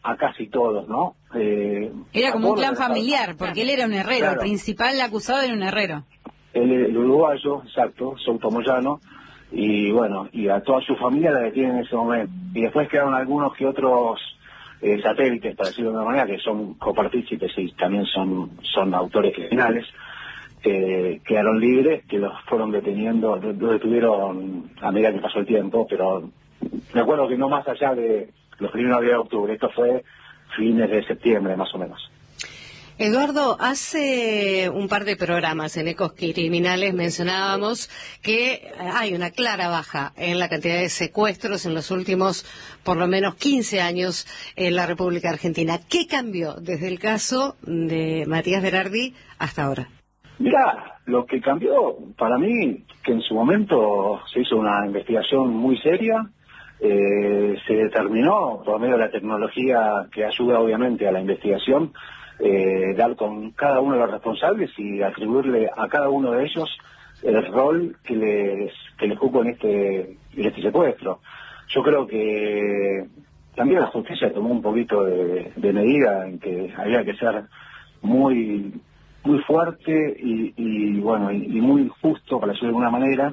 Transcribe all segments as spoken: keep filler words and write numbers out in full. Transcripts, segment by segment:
a casi todos, ¿no? Eh, era como un clan familiar, porque él era un herrero, claro. El principal acusado era un herrero. El, el uruguayo, exacto, Souto Moyano, y bueno, y a toda su familia la detienen en ese momento. Y después quedaron algunos que otros eh, satélites, para decirlo de una manera, que son copartícipes y también son, son autores criminales, que quedaron libres, que los fueron deteniendo, los detuvieron a medida que pasó el tiempo, pero me acuerdo que no más allá de los primeros días de octubre, esto fue fines de septiembre más o menos. Eduardo, hace un par de programas en Ecos Criminales mencionábamos que hay una clara baja en la cantidad de secuestros en los últimos por lo menos quince años en la República Argentina. ¿Qué cambió desde el caso de Matías Berardi hasta ahora? Mirá, lo que cambió para mí, que en su momento se hizo una investigación muy seria, eh, se determinó por medio de la tecnología que ayuda obviamente a la investigación, eh, dar con cada uno de los responsables y atribuirle a cada uno de ellos el rol que les que les cupo en este en este secuestro. Yo creo que también la justicia tomó un poquito de, de medida en que había que ser muy muy fuerte y, y bueno y, y muy justo, para decirlo de alguna manera,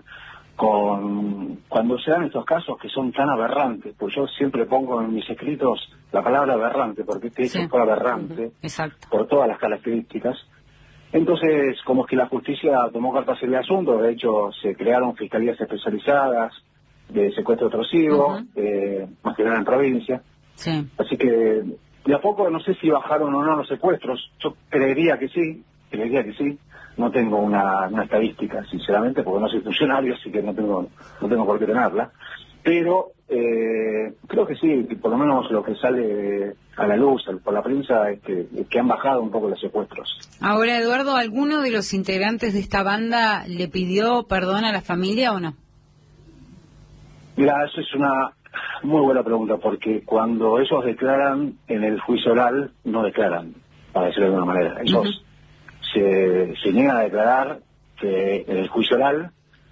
con cuando se dan estos casos que son tan aberrantes, pues yo siempre pongo en mis escritos la palabra aberrante, porque este hecho sí. fue aberrante, Exacto. por todas las características. Entonces, como es que la justicia tomó cartas en el asunto, de hecho se crearon fiscalías especializadas de secuestro extorsivo, uh-huh. eh, más que nada en provincia. Sí. Así que de a poco no sé si bajaron o no los secuestros, yo creería que sí, creería que sí. No tengo una, una estadística, sinceramente, porque no soy funcionario, así que no tengo no tengo por qué tenerla. Pero eh, creo que sí, que por lo menos lo que sale a la luz por la prensa es que, es que han bajado un poco los secuestros. Ahora, Eduardo, ¿alguno de los integrantes de esta banda le pidió perdón a la familia o no? Mira, eso es una muy buena pregunta, porque cuando ellos declaran en el juicio oral, no declaran, para decirlo de alguna manera. Ellos uh-huh. Se, se niega a declarar que en el juicio oral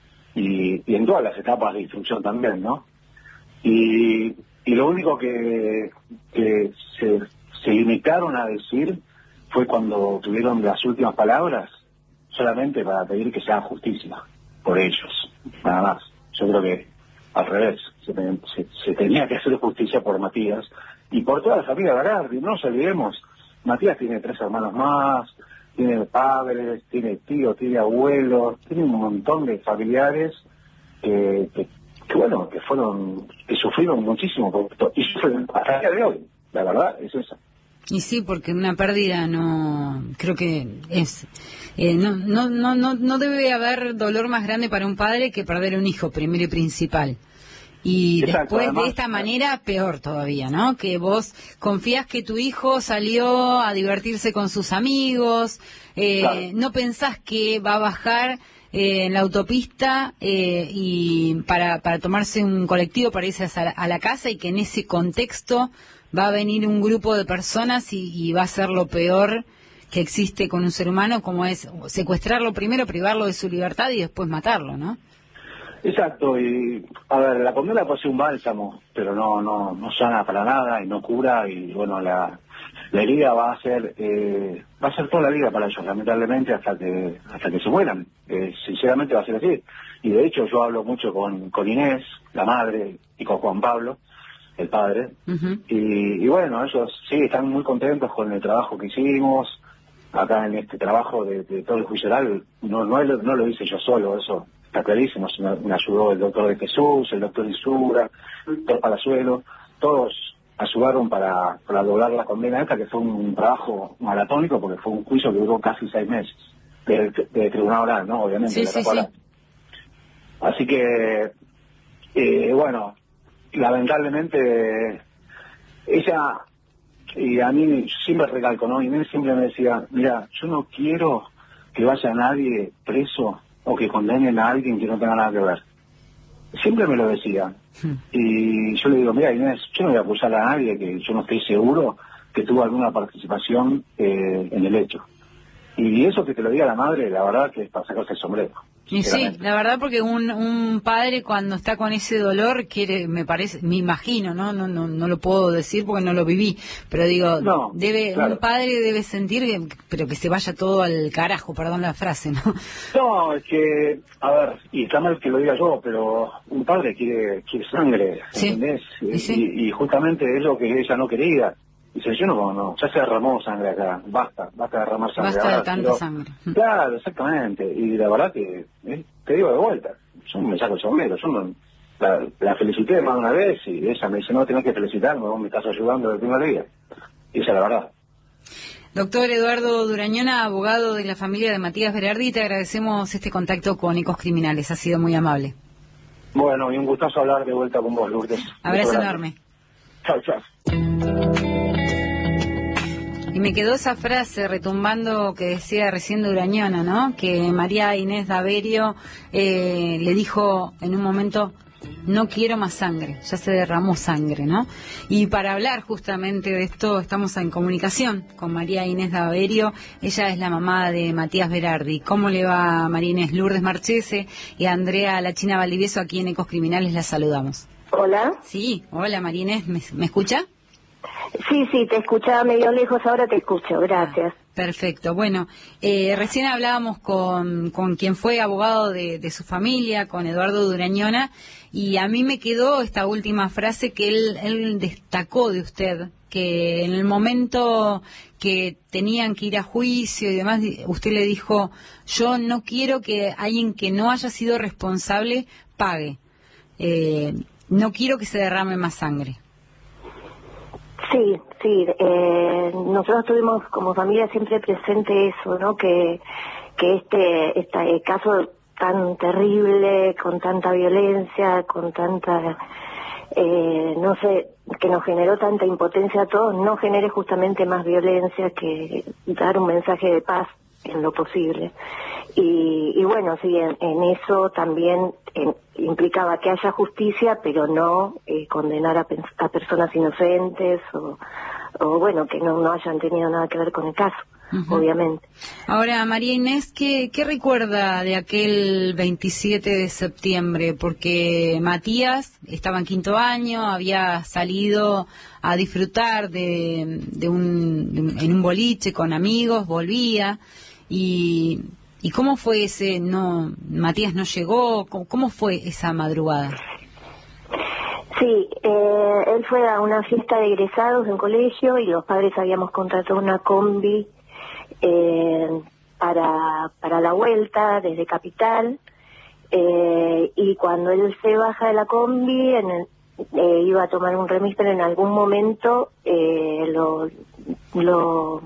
y, y en todas las etapas de instrucción también, ¿no? Y, y lo único que, que se, se limitaron a decir fue cuando tuvieron las últimas palabras, solamente para pedir que se haga justicia por ellos, nada más. Yo creo que al revés, se, se, se tenía que hacer justicia por Matías y por toda la familia Berardi. No nos olvidemos, Matías tiene tres hermanos más, tiene padres, tiene tíos, tiene abuelos, tiene un montón de familiares que, que, que bueno, que fueron, que sufrieron muchísimo por esto, y sufren hasta el día de hoy, la verdad es esa. Y sí, porque una pérdida no, creo que es, eh, no, no, no, no, no debe haber dolor más grande para un padre que perder un hijo, primero y principal. Y Exacto, después además, de esta manera, peor todavía, ¿no? Que vos confías que tu hijo salió a divertirse con sus amigos, eh, claro. no pensás que va a bajar eh, en la autopista eh, y para, para tomarse un colectivo para irse a, a la casa, y que en ese contexto va a venir un grupo de personas y, y va a ser lo peor que existe con un ser humano, como es secuestrarlo primero, privarlo de su libertad y después matarlo, ¿no? Exacto, y a ver, la condena puede ser un bálsamo, pero no no no sana para nada y no cura, y bueno, la la herida va a ser eh, va a ser toda la vida para ellos, lamentablemente, hasta que hasta que se mueran. Eh, sinceramente va a ser así. Y de hecho yo hablo mucho con, con Inés, la madre, y con Juan Pablo, el padre, uh-huh. y, y bueno, ellos sí están muy contentos con el trabajo que hicimos acá en este trabajo de, de todo el juicio oral. No, no, no lo hice yo solo, eso está clarísimo. Me, me ayudó el doctor de Jesús, el doctor Isura, el doctor Palazuelo, todos ayudaron para, para lograr la condena esta, que fue un trabajo maratónico, porque fue un juicio que duró casi seis meses, de, de tribunal oral, ¿no? Obviamente. Sí, de sí, sí. Así que, eh, bueno, lamentablemente, ella, y a mí siempre recalco, ¿no? Inés siempre me decía, mira, yo no quiero que vaya nadie preso o que condenen a alguien que no tenga nada que ver. Siempre me lo decía. Hmm. Y yo le digo, mira, Inés, yo no voy a acusar a nadie que yo no estoy seguro que tuvo alguna participación eh, en el hecho. Y eso que te lo diga la madre, la verdad que es para sacarse el sombrero. Y sí, la verdad, porque un, un padre cuando está con ese dolor quiere, me parece, me imagino, ¿no? No, no, no lo puedo decir porque no lo viví, pero digo, no, debe, claro. Un padre debe sentir, que, pero que se vaya todo al carajo, perdón la frase, ¿no? No, es que, a ver, y está mal que lo diga yo, pero un padre quiere, quiere sangre, Sí. ¿entendés? ¿Y, sí? y, y justamente es lo que ella no quería. Dice, yo no, no, ya se derramó sangre acá, basta, basta de derramar sangre. Basta Ahora, de tanta pero, sangre. Claro, exactamente, y la verdad que, eh, te digo de vuelta, yo me saco el sombrero, yo no, la, la felicité más de una vez y ella me dice, no, tenés que felicitarme, vos me estás ayudando desde el primer día. Y esa es la verdad. Doctor Eduardo Durañona, abogado de la familia de Matías Berardi, te agradecemos este contacto con Ecos Criminales, ha sido muy amable. Bueno, y un gustazo hablar de vuelta con vos, Lourdes. Abrazo enorme. Chao, chao. Y me quedó esa frase retumbando que decía recién Durañona, ¿no? Que María Inés Daverio eh, le dijo en un momento, no quiero más sangre, ya se derramó sangre, ¿no? Y para hablar justamente de esto estamos en comunicación con María Inés Daverio, ella es la mamá de Matías Berardi. ¿Cómo le va, María Inés? Lourdes Marchese y Andrea La China Valdivieso, aquí en Ecos Criminales, la saludamos. Hola. Sí, hola María Inés, ¿me, me escucha? Sí, sí, te escuchaba medio lejos, ahora te escucho, gracias. Ah, perfecto, bueno, eh, recién hablábamos con, con quien fue abogado de, de su familia, con Eduardo Durañona, y a mí me quedó esta última frase que él, él destacó de usted, que en el momento que tenían que ir a juicio y demás, usted le dijo, yo no quiero que alguien que no haya sido responsable pague, eh, no quiero que se derrame más sangre. Sí, sí, eh, nosotros tuvimos como familia siempre presente eso, ¿no? Que, que este, este caso tan terrible, con tanta violencia, con tanta, eh, no sé, que nos generó tanta impotencia a todos, no genere justamente más violencia, que dar un mensaje de paz en lo posible. Y, y bueno, sí, en, en eso también en, implicaba que haya justicia, pero no eh, condenar a, a personas inocentes o, o bueno, que no, no hayan tenido nada que ver con el caso, uh-huh. Obviamente. Ahora, María Inés, ¿qué, ¿qué recuerda de aquel veintisiete de septiembre? Porque Matías estaba en quinto año, había salido a disfrutar de, de un, de, en un boliche con amigos, volvía y... ¿Y cómo fue ese, no, Matías no llegó? ¿Cómo, cómo fue esa madrugada? Sí, eh, él fue a una fiesta de egresados de un colegio y los padres habíamos contratado una combi eh, para, para la vuelta desde Capital eh, y cuando él se baja de la combi, en el, eh, iba a tomar un remis, pero en algún momento eh, lo, lo,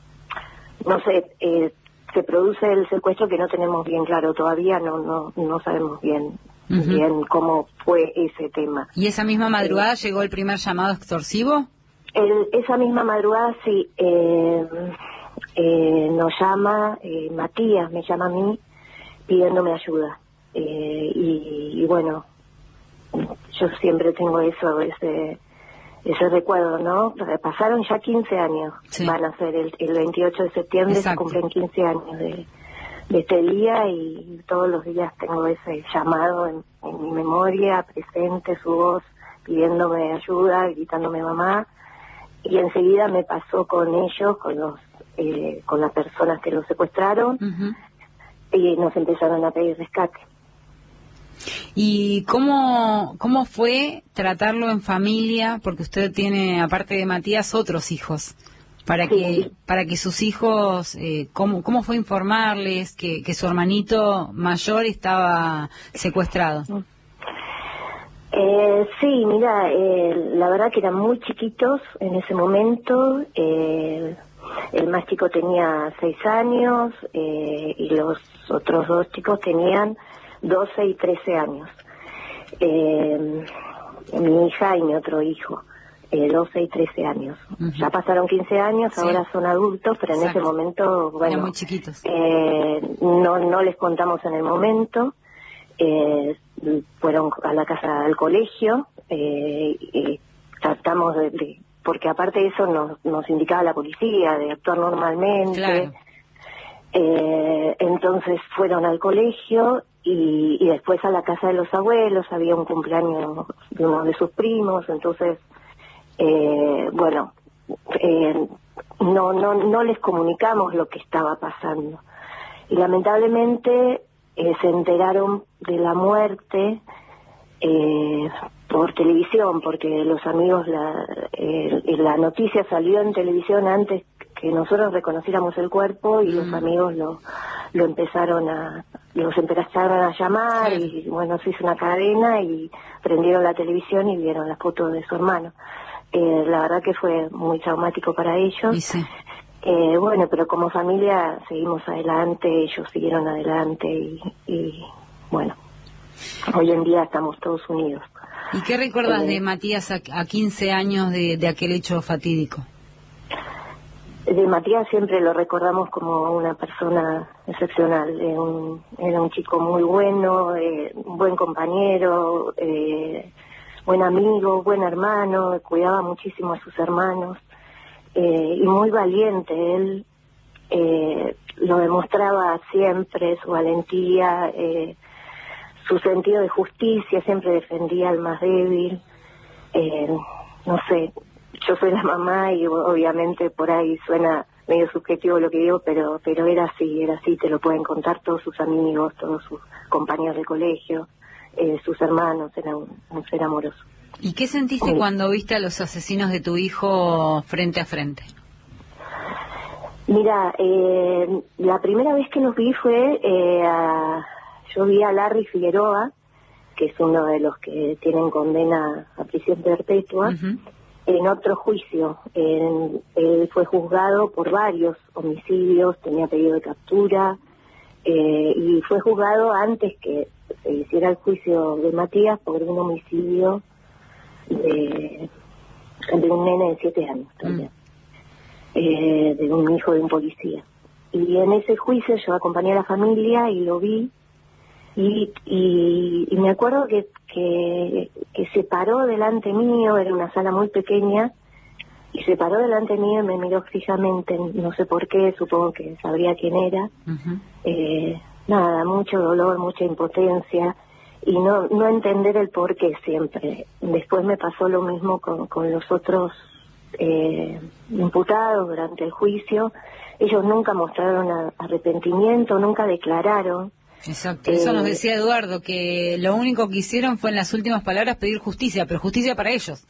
no sé, eh, se produce el secuestro que no tenemos bien claro todavía, no no no sabemos bien uh-huh. bien cómo fue ese tema. ¿Y esa misma madrugada eh, llegó el primer llamado extorsivo? El, esa misma madrugada sí, eh, eh, nos llama, eh, Matías me llama a mí pidiéndome ayuda. Eh, y, y bueno, yo siempre tengo eso, ese... ese recuerdo, ¿no? Pasaron ya quince años, sí. Van a ser el, el veintiocho de septiembre, exacto. Se cumplen quince años de, de este día y todos los días tengo ese llamado en, en mi memoria, presente su voz, pidiéndome ayuda, gritándome mamá, y enseguida me pasó con ellos, con los eh, con las personas que los secuestraron, uh-huh. Y nos empezaron a pedir rescate. ¿Y cómo, cómo fue tratarlo en familia? Porque usted tiene, aparte de Matías, otros hijos. Para que sí. para que sus hijos, eh, ¿cómo, ¿cómo fue informarles que, que su hermanito mayor estaba secuestrado? Eh, sí, mira, eh, la verdad que eran muy chiquitos en ese momento. Eh, el más chico tenía seis años eh, y los otros dos chicos tenían doce y trece años. Eh, mi hija y mi otro hijo, eh, doce y trece años. Uh-huh. Ya pasaron quince años, sí. Ahora son adultos, pero en Exacto. Ese momento, bueno, eran muy chiquitos. Eh, no, no les contamos en el momento. Eh, fueron a la casa al colegio, eh, y tratamos de, de, porque aparte de eso nos, nos indicaba la policía de actuar normalmente. Claro. Eh, entonces fueron al colegio y, y después a la casa de los abuelos, había un cumpleaños de uno de sus primos, entonces, eh, bueno, eh, no, no, no les comunicamos lo que estaba pasando. Y lamentablemente eh, se enteraron de la muerte eh, por televisión, porque los amigos, la, eh, la noticia salió en televisión antes que nosotros reconociéramos el cuerpo, y mm. los amigos lo, lo empezaron a, los empezaron a llamar, sí. y bueno, se hizo una cadena y prendieron la televisión y vieron las fotos de su hermano. Eh, la verdad que fue muy traumático para ellos. Y sí. Eh, bueno, pero como familia seguimos adelante, ellos siguieron adelante y, y bueno, hoy en día estamos todos unidos. ¿Y qué recuerdas eh, de Matías a, a quince años de, de aquel hecho fatídico? De Matías siempre lo recordamos como una persona excepcional, eh, un, era un chico muy bueno, eh, un buen compañero, eh, buen amigo, buen hermano, cuidaba muchísimo a sus hermanos. Eh, y muy valiente, él eh, lo demostraba siempre, su valentía, eh, su sentido de justicia, siempre defendía al más débil. Eh, no sé, yo soy la mamá y obviamente por ahí suena medio subjetivo lo que digo, pero pero era así, era así, te lo pueden contar todos sus amigos, todos sus compañeros de colegio, eh, sus hermanos, era un, un ser amoroso. ¿Y qué sentiste sí. cuando viste a los asesinos de tu hijo frente a frente? Mira, eh, la primera vez que los vi fue, eh, a, yo vi a Larry Figueroa, que es uno de los que tienen condena a prisión perpetua, uh-huh. en otro juicio. En, él fue juzgado por varios homicidios, tenía pedido de captura, eh, y fue juzgado antes que se hiciera el juicio de Matías por un homicidio De, de un nene de siete años también, mm. eh, de un hijo de un policía. Y en ese juicio yo acompañé a la familia y lo vi, y, y, y me acuerdo que, que, que se paró delante mío, era una sala muy pequeña, y se paró delante mío y me miró fijamente, no sé por qué, supongo que sabría quién era. Uh-huh. eh, nada, mucho dolor, mucha impotencia, y no no entender el por qué siempre. Después me pasó lo mismo con, con los otros eh, imputados durante el juicio. Ellos nunca mostraron a, arrepentimiento, nunca declararon. Exacto, eso eh, nos decía Eduardo, que lo único que hicieron fue en las últimas palabras pedir justicia, pero justicia para ellos.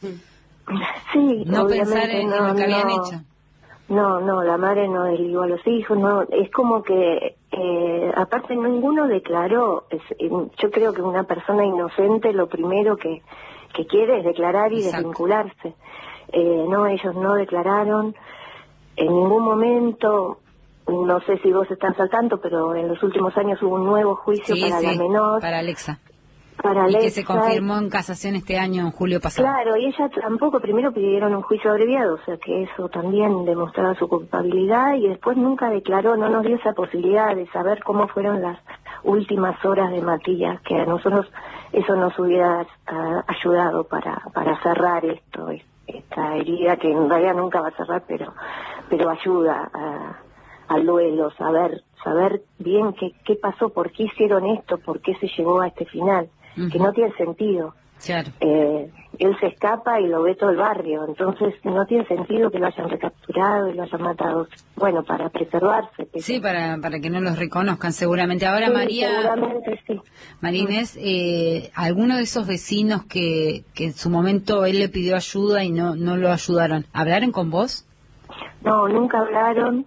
Sí, no pensar en, no, en lo que no, habían hecho. No, no, la madre no desligó a los hijos, no, es como que, eh, aparte ninguno declaró. Es, yo creo que una persona inocente lo primero que, que quiere es declarar y Exacto. desvincularse. Eh, no, ellos no declararon en ningún momento. No sé si vos estás al tanto, pero en los últimos años hubo un nuevo juicio sí, para sí, la menor. para Alexa. Para y Alexa, que se confirmó en casación este año, en julio pasado. Claro, y ella tampoco, primero pidieron un juicio abreviado, o sea que eso también demostraba su culpabilidad, y después nunca declaró, no nos dio esa posibilidad de saber cómo fueron las últimas horas de Matías, que a nosotros eso nos hubiera uh, ayudado para para cerrar esto, esta herida que en realidad nunca va a cerrar, pero pero ayuda a, al duelo, saber saber bien qué, qué pasó, por qué hicieron esto, por qué se llegó a este final. Uh-huh. Que no tiene sentido. Claro. Eh, él se escapa y lo ve todo el barrio, entonces no tiene sentido que lo hayan recapturado y lo hayan matado. Bueno, para preservarse. Pero... Sí, para para que no los reconozcan seguramente. Ahora, sí, María, seguramente sí. María Inés, eh, ¿alguno de esos vecinos que, que en su momento él le pidió ayuda y no, no lo ayudaron, hablaron con vos? No, nunca hablaron.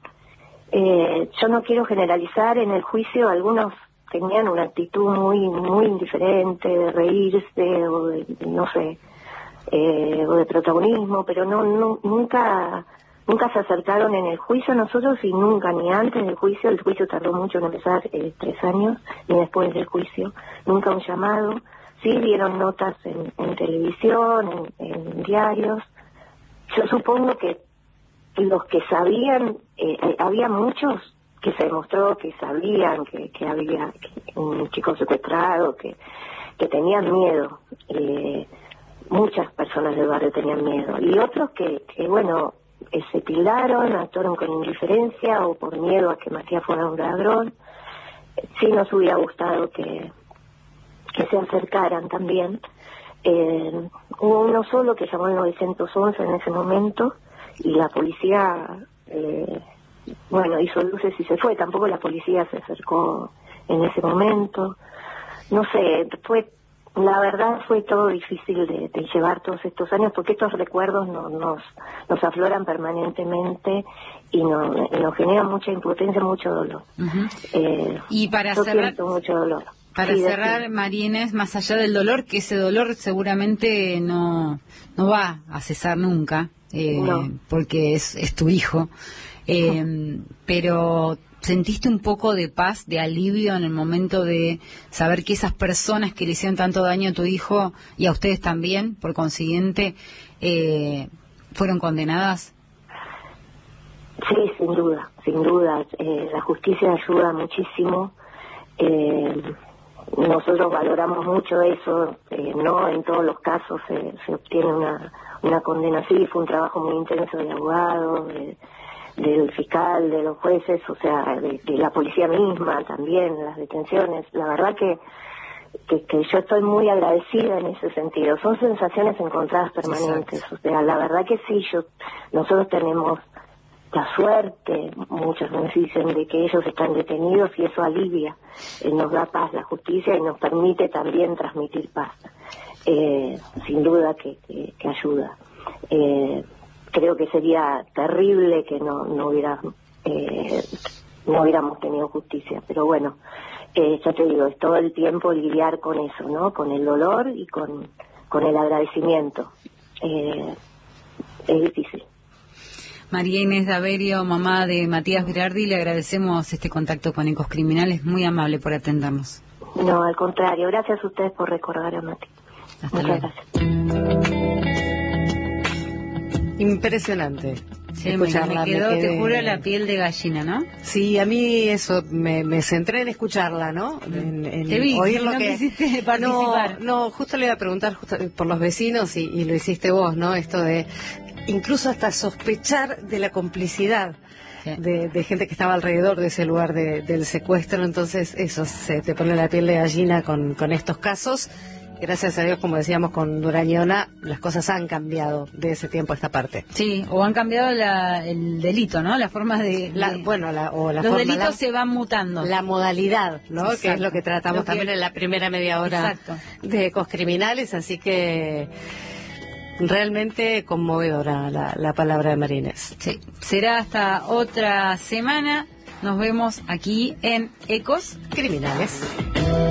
Eh, yo no quiero generalizar. En el juicio algunos tenían una actitud muy muy indiferente, de reírse o de, no sé, eh, o de protagonismo, pero no, no nunca nunca se acercaron en el juicio a nosotros, y nunca, ni antes del juicio. El juicio tardó mucho en empezar, eh, tres años, ni después del juicio, nunca un llamado. Sí dieron notas en, en televisión, en, en diarios. Yo supongo que los que sabían, eh, había muchos que se demostró que sabían que, que había un chico secuestrado, que, que tenían miedo. Eh, muchas personas del barrio tenían miedo. Y otros que, que bueno, eh, se tildaron, actuaron con indiferencia o por miedo a que Matías fuera un ladrón. sí nos hubiera gustado que, que se acercaran también. Eh, hubo uno solo que llamó al nueve once en ese momento y la policía, eh, bueno, hizo luces y se fue. Tampoco la policía se acercó en ese momento. No sé, fue, la verdad fue todo difícil de, de llevar todos estos años, porque estos recuerdos no, nos nos afloran permanentemente y, no, y nos generan mucha impotencia, mucho dolor. Uh-huh. eh, y para yo cerrar, siento mucho dolor. Para sí, cerrar, decir. María Inés, más allá del dolor, que ese dolor seguramente no no va a cesar nunca, eh, no. porque es, es tu hijo, eh, pero ¿sentiste un poco de paz, de alivio en el momento de saber que esas personas que le hicieron tanto daño a tu hijo y a ustedes también, por consiguiente, eh, fueron condenadas? Sí, sin duda, sin duda. Eh, la justicia ayuda muchísimo. Eh, nosotros valoramos mucho eso. Eh, no en todos los casos se, se obtiene una, una condena. Sí, fue un trabajo muy intenso de abogados, de, del fiscal, de los jueces, o sea, de, de la policía misma también, las detenciones. La verdad que, que que yo estoy muy agradecida en ese sentido. Son sensaciones encontradas permanentes. Exacto. O sea, la verdad que sí, yo nosotros tenemos la suerte, muchos nos dicen, de que ellos están detenidos y eso alivia, eh, nos da paz la justicia y nos permite también transmitir paz. Eh, sin duda que, que, que ayuda. Eh, creo que sería terrible que no, no hubiera eh, no hubiéramos tenido justicia, pero bueno, eh, ya te digo, es todo el tiempo lidiar con eso, ¿no? Con el dolor y con, con el agradecimiento. Eh, es difícil. María Inés Daverio, mamá de Matías Berardi, le agradecemos este contacto con Ecos Criminales, muy amable por atendernos. No, al contrario, gracias a ustedes por recordar a Mati. Hasta Muchas luego. Gracias. Impresionante. Sí, me, me quedó, me te juro, la piel de gallina, ¿no? Sí, a mí eso, me, me centré en escucharla, ¿no? En, en te vi, oír lo no que... quisiste participar. No, no, justo le iba a preguntar justo por los vecinos y, y lo hiciste vos, ¿no? Esto de incluso hasta sospechar de la complicidad sí. de, de gente que estaba alrededor de ese lugar de, del secuestro. Entonces eso, se te pone la piel de gallina con, con estos casos. Gracias a Dios, como decíamos con Durañona, las cosas han cambiado de ese tiempo a esta parte. Sí, o han cambiado la, el delito, ¿no? Las formas de... La, de bueno, la, o la los forma, delitos la, se van mutando. La modalidad, ¿no? Exacto. Que es lo que tratamos lo que... también en la primera media hora Exacto. de Ecos Criminales, así que... Realmente conmovedora la, la palabra de María Inés. Sí, será hasta otra semana. Nos vemos aquí en Ecos Criminales.